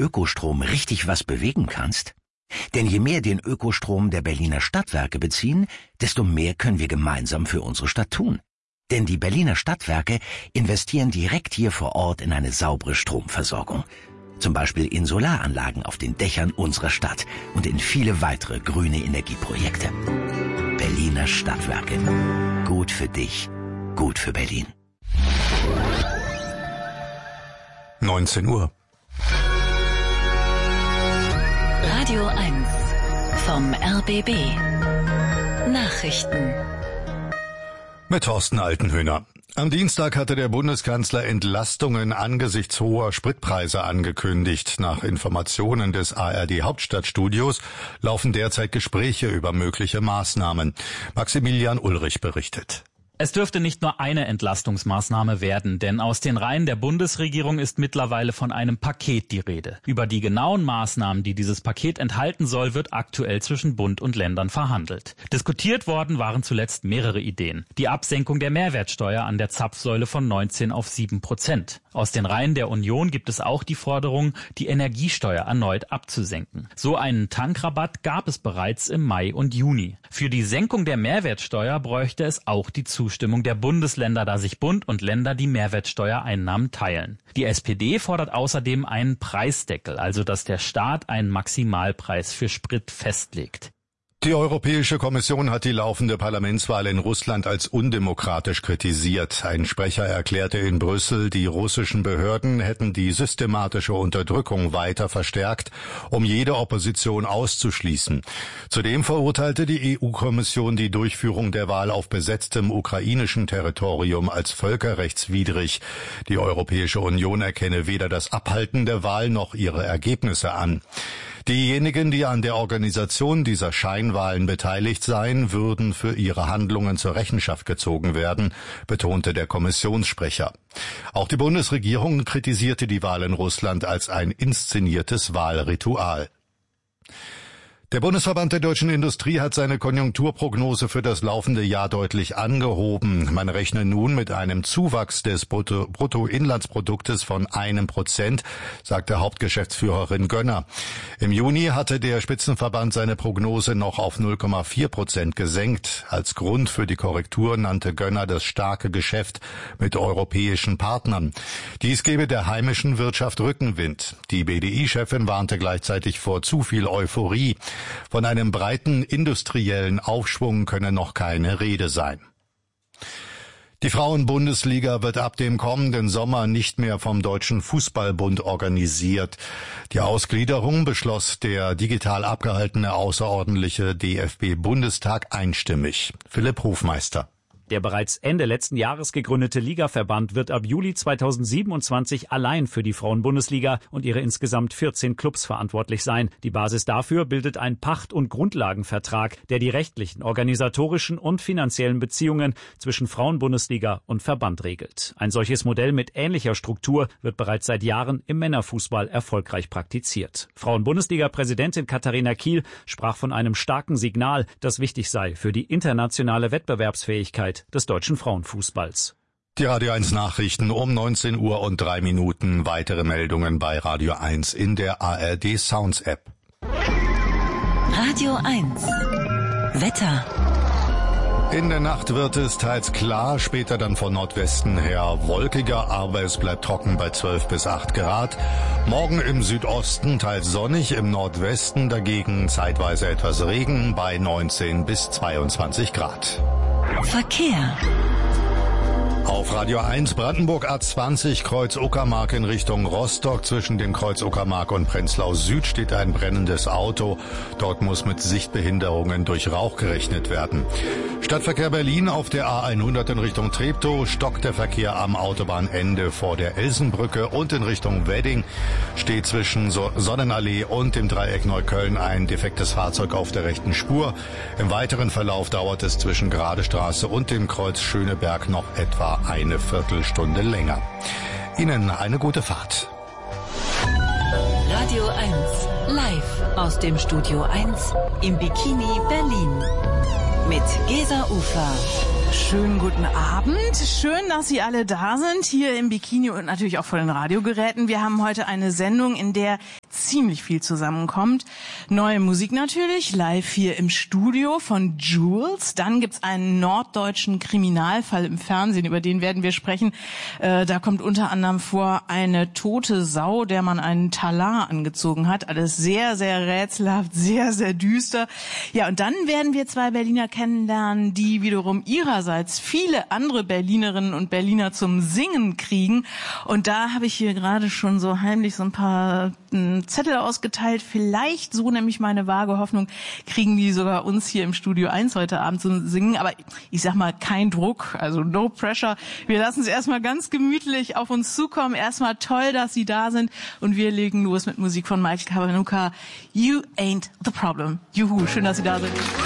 Ökostrom richtig was bewegen kannst? Denn je mehr den Ökostrom der Berliner Stadtwerke beziehen, desto mehr können wir gemeinsam für unsere Stadt tun. Denn die Berliner Stadtwerke investieren direkt hier vor Ort in eine saubere Stromversorgung. Zum Beispiel in Solaranlagen auf den Dächern unserer Stadt und in viele weitere grüne Energieprojekte. Berliner Stadtwerke. Gut für dich, gut für Berlin. 19 Uhr. Radio 1 vom RBB. Nachrichten. Mit Thorsten Altenhöhner. Am Dienstag hatte der Bundeskanzler Entlastungen angesichts hoher Spritpreise angekündigt. Nach Informationen des ARD Hauptstadtstudios laufen derzeit Gespräche über mögliche Maßnahmen. Maximilian Ulrich berichtet. Es dürfte nicht nur eine Entlastungsmaßnahme werden, denn aus den Reihen der Bundesregierung ist mittlerweile von einem Paket die Rede. Über die genauen Maßnahmen, die dieses Paket enthalten soll, wird aktuell zwischen Bund und Ländern verhandelt. Diskutiert worden waren zuletzt mehrere Ideen. Die Absenkung der Mehrwertsteuer an der Zapfsäule von 19 auf 7%. Aus den Reihen der Union gibt es auch die Forderung, die Energiesteuer erneut abzusenken. So einen Tankrabatt gab es bereits im Mai und Juni. Für die Senkung der Mehrwertsteuer bräuchte es auch die Zustimmung der Bundesländer, da sich Bund und Länder die Mehrwertsteuereinnahmen teilen. Die SPD fordert außerdem einen Preisdeckel, also dass der Staat einen Maximalpreis für Sprit festlegt. Die Europäische Kommission hat die laufende Parlamentswahl in Russland als undemokratisch kritisiert. Ein Sprecher erklärte in Brüssel, die russischen Behörden hätten die systematische Unterdrückung weiter verstärkt, um jede Opposition auszuschließen. Zudem verurteilte die EU-Kommission die Durchführung der Wahl auf besetztem ukrainischen Territorium als völkerrechtswidrig. Die Europäische Union erkenne weder das Abhalten der Wahl noch ihre Ergebnisse an. Diejenigen, die an der Organisation dieser Scheinwahlen beteiligt seien, würden für ihre Handlungen zur Rechenschaft gezogen werden, betonte der Kommissionssprecher. Auch die Bundesregierung kritisierte die Wahl in Russland als ein inszeniertes Wahlritual. Der Bundesverband der deutschen Industrie hat seine Konjunkturprognose für das laufende Jahr deutlich angehoben. Man rechne nun mit einem Zuwachs des Bruttoinlandsproduktes von 1%, sagte Hauptgeschäftsführerin Gönner. Im Juni hatte der Spitzenverband seine Prognose noch auf 0,4% gesenkt. Als Grund für die Korrektur nannte Gönner das starke Geschäft mit europäischen Partnern. Dies gebe der heimischen Wirtschaft Rückenwind. Die BDI-Chefin warnte gleichzeitig vor zu viel Euphorie. Von einem breiten industriellen Aufschwung könne noch keine Rede sein. Die Frauenbundesliga wird ab dem kommenden Sommer nicht mehr vom Deutschen Fußballbund organisiert. Die Ausgliederung beschloss der digital abgehaltene außerordentliche DFB-Bundestag einstimmig. Philipp Hofmeister. Der bereits Ende letzten Jahres gegründete Ligaverband wird ab Juli 2027 allein für die Frauenbundesliga und ihre insgesamt 14 Clubs verantwortlich sein. Die Basis dafür bildet ein Pacht- und Grundlagenvertrag, der die rechtlichen, organisatorischen und finanziellen Beziehungen zwischen Frauenbundesliga und Verband regelt. Ein solches Modell mit ähnlicher Struktur wird bereits seit Jahren im Männerfußball erfolgreich praktiziert. Frauenbundesliga-Präsidentin Katharina Kiel sprach von einem starken Signal, das wichtig sei für die internationale Wettbewerbsfähigkeit des deutschen Frauenfußballs. Die Radio 1 Nachrichten um 19 Uhr und 3 Minuten. Weitere Meldungen bei Radio 1 in der ARD Sounds App. Radio 1 Wetter. In der Nacht wird es teils klar, später dann von Nordwesten her wolkiger, aber es bleibt trocken bei 12 bis 8 Grad. Morgen im Südosten teils sonnig, im Nordwesten dagegen zeitweise etwas Regen bei 19 bis 22 Grad. Verkehr. Auf Radio 1 Brandenburg A20 Kreuz Uckermark in Richtung Rostock. Zwischen dem Kreuz Uckermark und Prenzlau Süd steht ein brennendes Auto. Dort muss mit Sichtbehinderungen durch Rauch gerechnet werden. Stadtverkehr Berlin auf der A100 in Richtung Treptow. Stockt der Verkehr am Autobahnende vor der Elsenbrücke und in Richtung Wedding steht zwischen Sonnenallee und dem Dreieck Neukölln ein defektes Fahrzeug auf der rechten Spur. Im weiteren Verlauf dauert es zwischen Gradestraße und dem Kreuz Schöneberg noch etwa eine Viertelstunde länger. Ihnen eine gute Fahrt. Radio 1 live aus dem Studio 1 im Bikini Berlin mit Gesa Ufer. Schönen guten Abend. Schön, dass Sie alle da sind, hier im Bikini und natürlich auch vor den Radiogeräten. Wir haben heute eine Sendung, in der ziemlich viel zusammenkommt. Neue Musik natürlich, live hier im Studio von Jules. Dann gibt's einen norddeutschen Kriminalfall im Fernsehen, über den werden wir sprechen. Da kommt unter anderem vor eine tote Sau, der man einen Talar angezogen hat. Alles sehr, sehr rätselhaft, sehr, sehr düster. Ja, und dann werden wir zwei Berliner kennenlernen, die wiederum ihrerseits viele andere Berlinerinnen und Berliner zum Singen kriegen. Und da habe ich hier gerade schon so heimlich so ein paar Zettel ausgeteilt. Vielleicht, so nämlich meine vage Hoffnung, kriegen die sogar uns hier im Studio 1 heute Abend zum Singen. Aber ich sag mal, kein Druck, also no pressure. Wir lassen es erstmal ganz gemütlich auf uns zukommen. Erstmal toll, dass Sie da sind. Und wir legen los mit Musik von Michael Kiwanuka. You ain't the problem. Juhu, schön, dass Sie da sind.